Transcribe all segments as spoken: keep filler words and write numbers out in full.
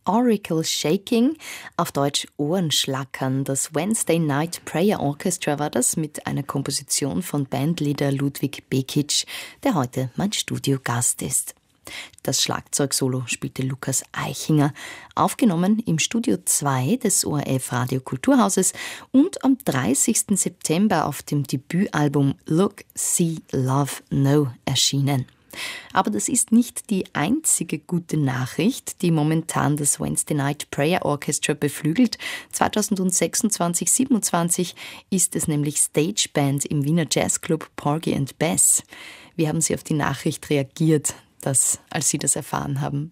Oracle Shaking, auf Deutsch Ohrenschlackern. Das Wednesday Night Prayer Orchestra war das mit einer Komposition von Bandleader Ludwig Bekic, der heute mein Studiogast ist. Das Schlagzeugsolo spielte Lukas Eichinger, aufgenommen im Studio zwei des O R F Radio Kulturhauses und am dreißigsten September auf dem Debütalbum Look, See, Love, Know erschienen. Aber das ist nicht die einzige gute Nachricht, die momentan das Wednesday Night Prayer Orchestra beflügelt. zwanzig sechsundzwanzig siebenundzwanzig ist es nämlich Stageband im Wiener Jazzclub Porgy and Bess. Wie haben Sie auf die Nachricht reagiert, dass, als Sie das erfahren haben?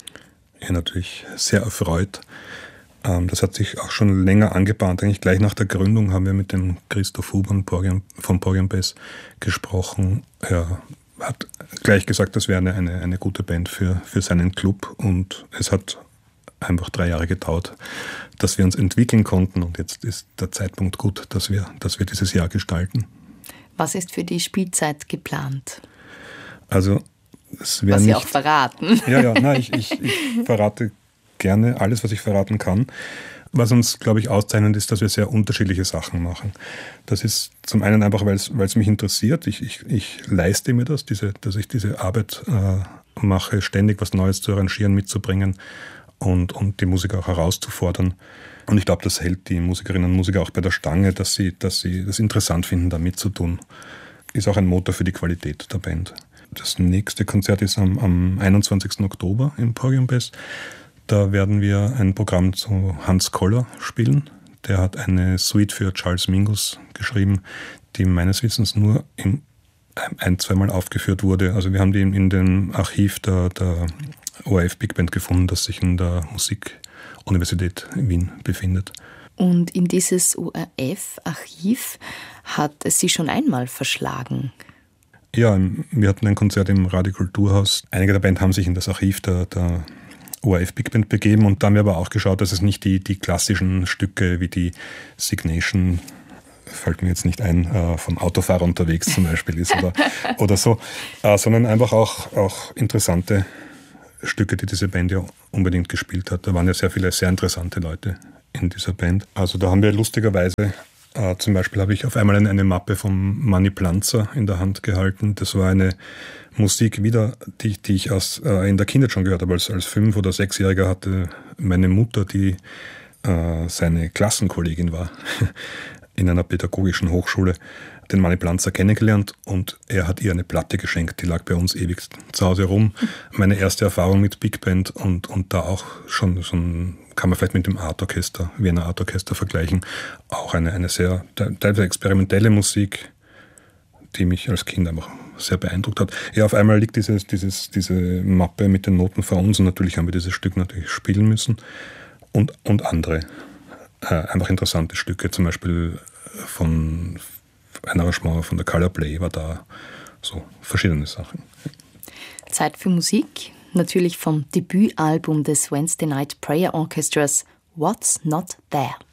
Ja, natürlich sehr erfreut. Das hat sich auch schon länger angebahnt. Eigentlich gleich nach der Gründung haben wir mit dem Christoph Huber von Porgy and Bess gesprochen. Er hat gleich gesagt, das wäre eine, eine, eine gute Band für, für seinen Club, und es hat einfach drei Jahre gedauert, dass wir uns entwickeln konnten, und jetzt ist der Zeitpunkt gut, dass wir, dass wir dieses Jahr gestalten. Was ist für die Spielzeit geplant? Also es wäre was Sie nicht, auch verraten. Ja, ja, nein, ich, ich, ich verrate gerne alles, was ich verraten kann. Was uns, glaube ich, auszeichnet, ist, dass wir sehr unterschiedliche Sachen machen. Das ist zum einen einfach, weil es mich interessiert. Ich, ich, ich leiste mir das, diese, dass ich diese Arbeit äh, mache, ständig was Neues zu arrangieren, mitzubringen und, und die Musiker auch herauszufordern. Und ich glaube, das hält die Musikerinnen und Musiker auch bei der Stange, dass sie, dass sie das interessant finden, da mitzutun. Ist auch ein Motor für die Qualität der Band. Das nächste Konzert ist am, am einundzwanzigsten Oktober im Porgy and Bess. Da werden wir ein Programm zu Hans Koller spielen. Der hat eine Suite für Charles Mingus geschrieben, die meines Wissens nur im, ein-, zweimal aufgeführt wurde. Also wir haben die in dem Archiv der, der O R F Big Band gefunden, das sich in der Musikuniversität in Wien befindet. Und in dieses O R F-Archiv hat es Sie schon einmal verschlagen? Ja, wir hatten ein Konzert im Radio Kulturhaus. Einige der Band haben sich in das Archiv der, der O R F Big Band begeben, und da haben wir aber auch geschaut, dass es nicht die, die klassischen Stücke wie die Signation, fällt mir jetzt nicht ein, äh, vom Autofahrer unterwegs zum Beispiel ist oder, oder so, äh, sondern einfach auch, auch interessante Stücke, die diese Band ja unbedingt gespielt hat. Da waren ja sehr viele sehr interessante Leute in dieser Band. Also da haben wir lustigerweise, äh, zum Beispiel habe ich auf einmal eine, eine Mappe vom Manny Planzer in der Hand gehalten. Das war eine Musik wieder, die, die ich aus, äh, in der Kindheit schon gehört habe. Als, als Fünf- oder Sechsjähriger hatte meine Mutter, die äh, seine Klassenkollegin war, in einer pädagogischen Hochschule, den Manny Planzer kennengelernt, und er hat ihr eine Platte geschenkt, die lag bei uns ewig zu Hause rum. Meine erste Erfahrung mit Big Band, und, und da auch schon, schon kann man vielleicht mit dem Art Orchester, Wiener Art Orchester vergleichen, auch eine, eine sehr teilweise experimentelle Musik, die mich als Kind einfach sehr beeindruckt hat. Ja, auf einmal liegt dieses, dieses, diese Mappe mit den Noten vor uns, und natürlich haben wir dieses Stück natürlich spielen müssen, und, und andere äh, einfach interessante Stücke, zum Beispiel von ein Arrangement von der Color Play war da, so verschiedene Sachen. Zeit für Musik, natürlich vom Debütalbum des Wednesday Night Prayer Orchestras, What's Not There.